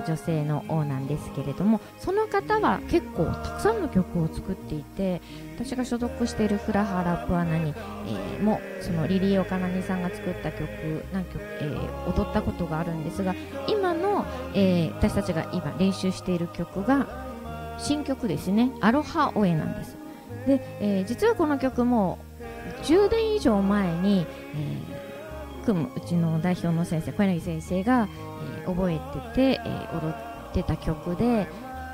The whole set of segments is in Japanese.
女性の王なんですけれども、その方は結構たくさんの曲を作っていて、私が所属しているフラハラプアナに、もそのリリー・オカナニさんが作った曲何曲、踊ったことがあるんですが、今の、私たちが今練習している曲が新曲ですね、アロハオエなんです。で、実はこの曲も10年以上前に、うちの代表の先生、小柳先生が、覚えてて、踊ってた曲で、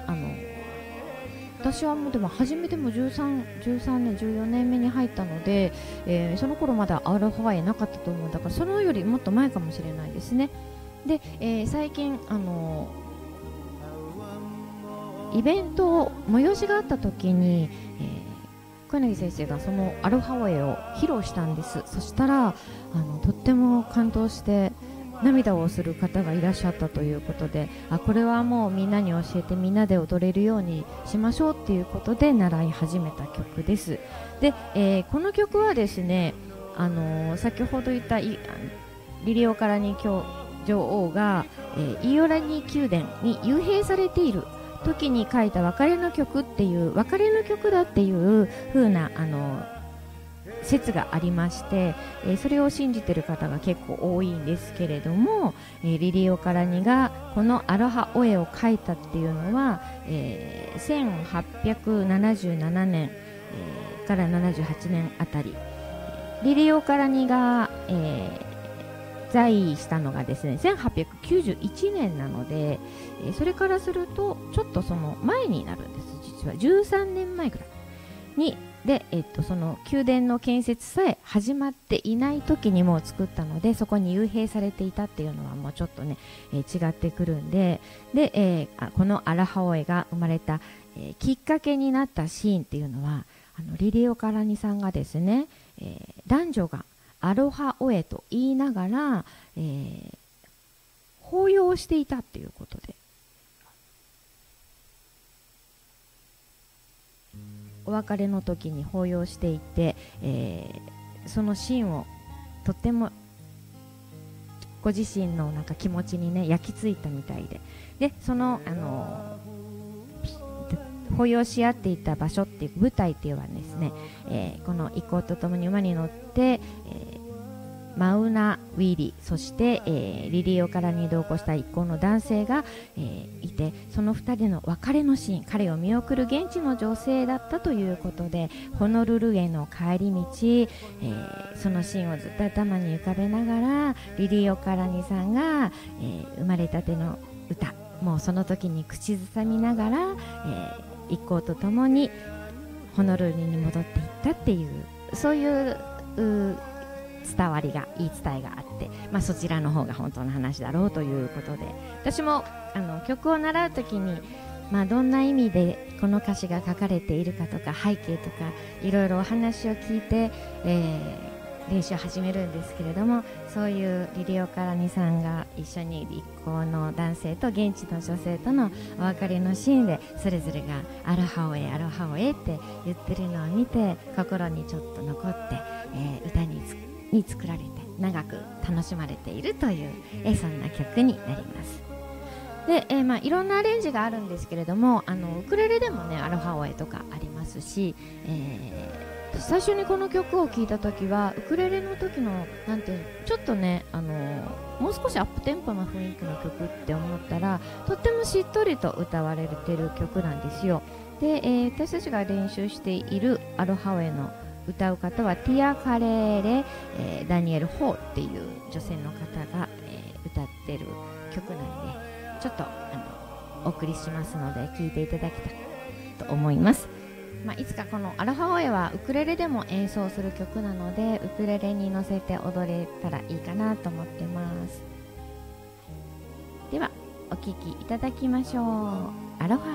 私はもうでも初めても13年14年目に入ったので、その頃まだアロハワイなかったと思う。だからそのよりもっと前かもしれないですね。で、最近イベント催しがあった時に、小柳先生がそのアロハオエを披露したんです。そしたらとっても感動して涙をする方がいらっしゃったということで、これはもうみんなに教えてみんなで踊れるようにしましょうっていうことで習い始めた曲です。で、この曲はですね、先ほど言ったリリオ・カラニ女王が、イオラニ宮殿に幽閉されている時に書いた別れの曲っていう、別れの曲だっていう風な説がありまして、それを信じている方が結構多いんですけれども、リリオ・カラニがこのアロハオエを書いたっていうのは、1877年、から78年あたり、リリオ・カラニが、在位したのがですね1891年なので、それからするとちょっとその前になるんです。実は13年前ぐらいにで、その宮殿の建設さえ始まっていない時にもう作ったので、そこに幽閉されていたっていうのはもうちょっとね、違ってくるんで、このアラハオエが生まれた、きっかけになったシーンっていうのは、リリオ・カラニさんがですね、男女がアロハオエと言いながら、抱擁していたっていうことで、お別れの時に抱擁していて、そのシーンをとってもご自身のなんか気持ちにね焼き付いたみたいで、その抱擁し合っていた場所っていう舞台っていうのはですね、この一行とともに馬に乗って、マウナ・ウィリ、そして、リリオからに同行した一行の男性が、いて、その2人の別れのシーン、彼を見送る現地の女性だったということで、ホノルルへの帰り道、そのシーンをずっと頭に浮かべながら、リリオ・カラニさんが、生まれたての歌、もうその時に口ずさみながら、一行とともにホノルルに戻っていったっていう、そういう伝わりが、言い伝えがあって、そちらの方が本当の話だろうということで、私も曲を習う時に、どんな意味でこの歌詞が書かれているかとか背景とかいろいろお話を聞いて、練習を始めるんですけれども、そういうリリオ・カラニさんが一緒に一行の男性と現地の女性とのお別れのシーンでそれぞれがアロハオエアロハオエって言ってるのを見て、心にちょっと残って、歌に作られて長く楽しまれているという、そんな曲になります。で、いろんなアレンジがあるんですけれども、ウクレレでもねアロハオエとかありますし、最初にこの曲を聴いた時はウクレレの時のなんていうの、ちょっとねもう少しアップテンポな雰囲気の曲って思ったら、とってもしっとりと歌われてる曲なんですよ。で、私たちが練習しているアロハオエの歌う方はティア・カレーレ、ダニエル・ホーっていう女性の方が、歌ってる曲なんで、ちょっとお送りしますので聴いていただきたいと思います。いつかこのアロハオエはウクレレでも演奏する曲なので、ウクレレに乗せて踊れたらいいかなと思ってます。ではお聴きいただきましょう。アロハ